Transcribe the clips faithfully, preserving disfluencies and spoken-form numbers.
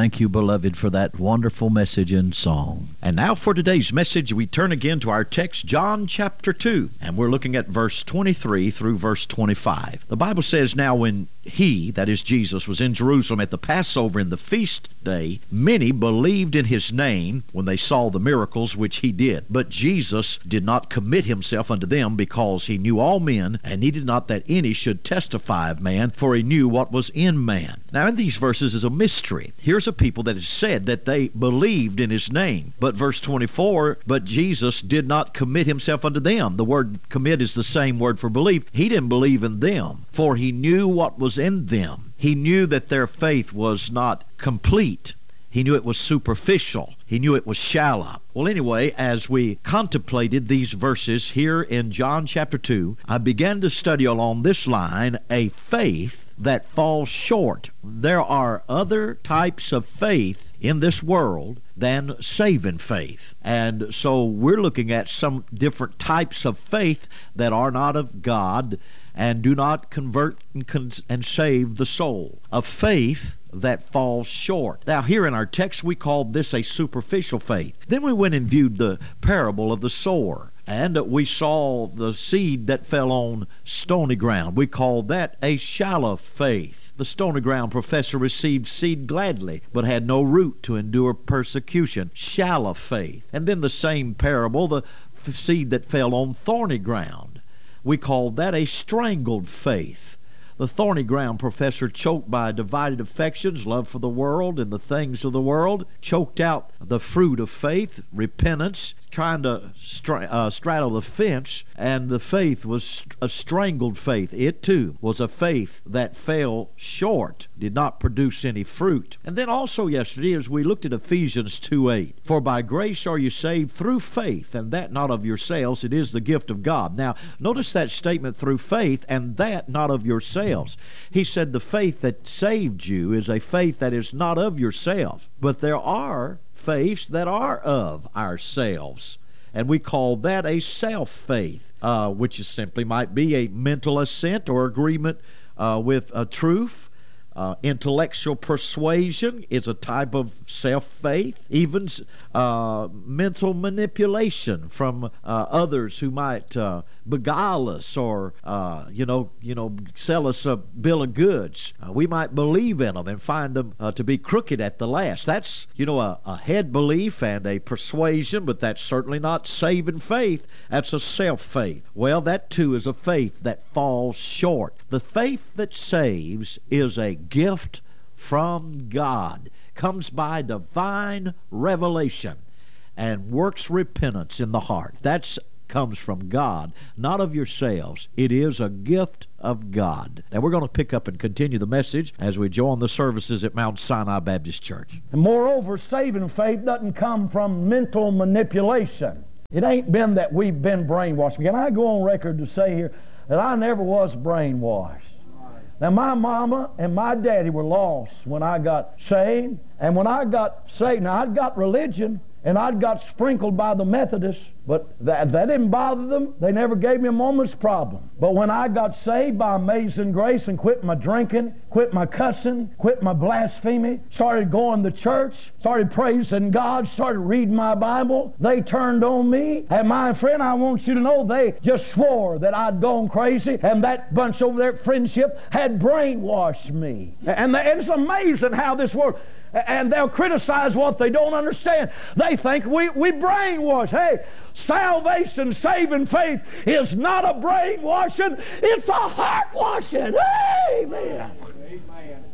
Thank you, beloved, for that wonderful message and song. And now for today's message, we turn again to our text, John chapter two, and we're looking at verse twenty-three through verse twenty-five. The Bible says, "Now when he," that is Jesus, "was in Jerusalem at the Passover in the feast day, many believed in his name when they saw the miracles which he did. But Jesus did not commit himself unto them, because he knew all men, and needed not that any should testify of man, for he knew what was in man." Now in these verses is a mystery. Here's a people that has said that they believed in his name. But verse twenty-four, "But Jesus did not commit himself unto them." The word commit is the same word for believe. He didn't believe in them, for he knew what was in them. He knew that their faith was not complete. He knew it was superficial. He knew it was shallow. Well, anyway, as we contemplated these verses here in John chapter two, I began to study along this line, a faith that falls short. There are other types of faith in this world than saving faith. And so we're looking at some different types of faith that are not of God and do not convert and, con- and save the soul. A faith that falls short. Now, here in our text, we called this a superficial faith. Then we went and viewed the parable of the sower, and we saw the seed that fell on stony ground. We called that a shallow faith. The stony ground professor received seed gladly, but had no root to endure persecution. Shallow faith. And then the same parable, the f- seed that fell on thorny ground. We called that a strangled faith. The thorny ground professor, choked by divided affections, love for the world and the things of the world, choked out the fruit of faith, repentance, trying to stra- uh, straddle the fence, and the faith was a strangled faith. It too was a faith that fell short, did not produce any fruit. And then also yesterday, as we looked at Ephesians two eight, "For by grace are you saved through faith, and that not of yourselves, it is the gift of God." Now, notice that statement, through faith, and that not of yourselves. He said the faith that saved you is a faith that is not of yourself. But there are faiths that are of ourselves, and we call that a self-faith, uh, which is simply might be a mental assent or agreement uh, with a truth. Uh, intellectual persuasion is a type of self-faith. Even uh, mental manipulation from uh, others who might uh, beguile us or uh, you know, you know, sell us a bill of goods. Uh, we might believe in them and find them uh, to be crooked at the last. That's, you know, a, a head belief and a persuasion, but that's certainly not saving faith. That's a self-faith. Well, that too is a faith that falls short. The faith that saves is a gift from God, comes by divine revelation, and works repentance in the heart. That comes from God, not of yourselves. It is a gift of God. Now we're going to pick up and continue the message as we join the services at Mount Sinai Baptist Church. And moreover, saving faith doesn't come from mental manipulation. It ain't been that we've been brainwashed. Can I go on record to say here that I never was brainwashed? Now, my mama and my daddy were lost when I got saved. And when I got saved, now I'd got religion, and I'd got sprinkled by the Methodists, but that, that didn't bother them. They never gave me a moment's problem. But when I got saved by amazing grace and quit my drinking, quit my cussing, quit my blasphemy, started going to church, started praising God, started reading my Bible, they turned on me. And my friend, I want you to know, they just swore that I'd gone crazy, and that bunch over there at Friendship had brainwashed me. And, and it's amazing how this works. And they'll criticize what they don't understand. They think we, we brainwash. Hey, salvation, saving faith is not a brainwashing, it's a heart washing. Amen. Amen.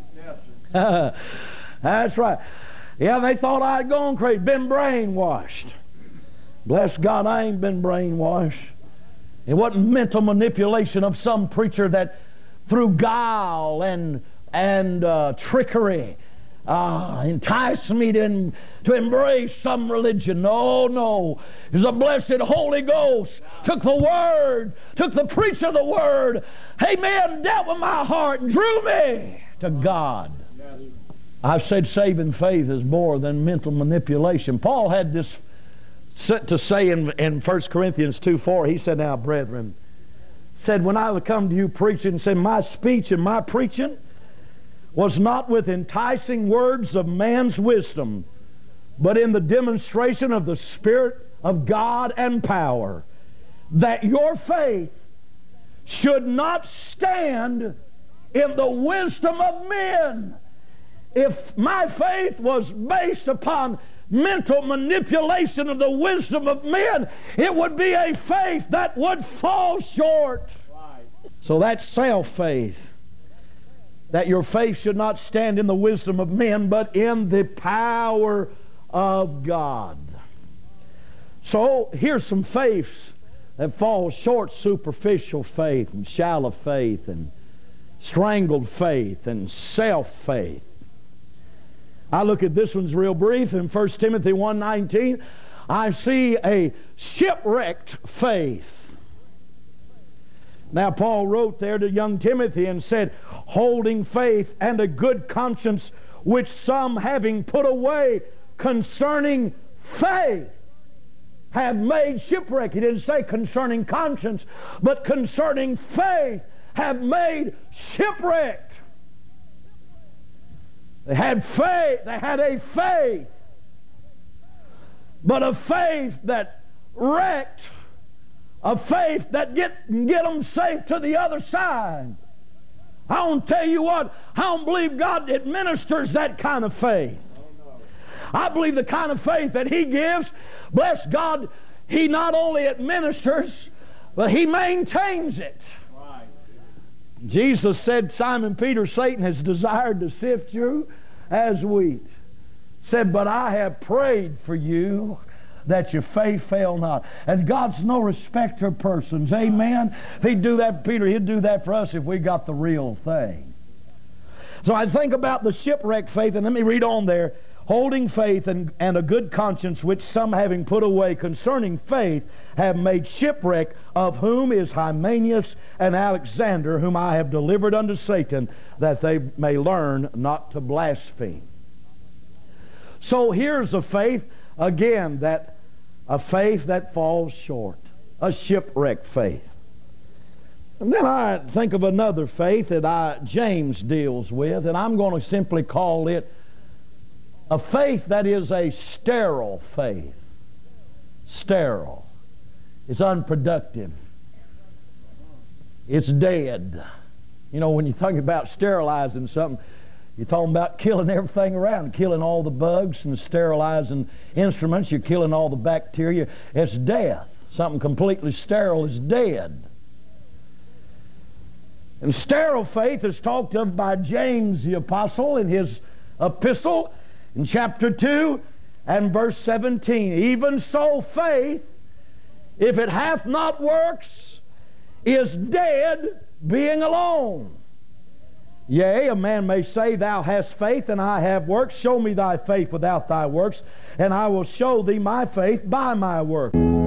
Yes, that's right. Yeah, they thought I'd gone crazy, been brainwashed. Bless God, I ain't been brainwashed. It wasn't mental manipulation of some preacher that through guile and, and uh, trickery Ah, entice me to, to embrace some religion. No, no. It was a blessed Holy Ghost. Took the Word, took the preacher of the Word, amen, dealt with my heart and drew me to God. I've said saving faith is more than mental manipulation. Paul had this to say in, in First Corinthians two four. He said, now, brethren, said, when I would come to you preaching, said, my speech and my preaching was not with enticing words of man's wisdom, but in the demonstration of the Spirit of God and power, that your faith should not stand in the wisdom of men. If my faith was based upon mental manipulation of the wisdom of men, it would be a faith that would fall short. Right. So that's self-faith. That your faith should not stand in the wisdom of men, but in the power of God. So here's some faiths that fall short: superficial faith and shallow faith and strangled faith and self-faith. I look at this one's real brief. In First Timothy one nineteen, I see a shipwrecked faith. Now Paul wrote there to young Timothy and said, holding faith and a good conscience, which some having put away concerning faith have made shipwreck. He didn't say concerning conscience, but concerning faith have made shipwreck. They had faith. They had a faith. But a faith that wrecked, a faith that get, get them safe to the other side. I want to tell you what, I don't believe God administers that kind of faith. I believe the kind of faith that He gives, bless God, He not only administers, but He maintains it. Right. Jesus said, Simon Peter, Satan has desired to sift you as wheat. Said, but I have prayed for you that your faith fail not. And God's no respecter of persons. Amen? If He'd do that for Peter, He'd do that for us if we got the real thing. So I think about the shipwrecked faith, and let me read on there. Holding faith and, and a good conscience, which some having put away concerning faith have made shipwreck, of whom is Hymenaeus and Alexander, whom I have delivered unto Satan, that they may learn not to blaspheme. So here's a faith, again, that a faith that falls short, a shipwrecked faith. And then I think of another faith that I, James deals with, and I'm going to simply call it a faith that is a sterile faith. Sterile. It's unproductive. It's dead. You know, when you're talking about sterilizing something, you're talking about killing everything around, killing all the bugs and sterilizing instruments. You're killing all the bacteria. It's death. Something completely sterile is dead. And sterile faith is talked of by James the Apostle in his epistle in chapter two and verse seventeen. Even so faith, if it hath not works, is dead, being alone. Yea, a man may say, thou hast faith, and I have works. Show me thy faith without thy works, and I will show thee my faith by my works.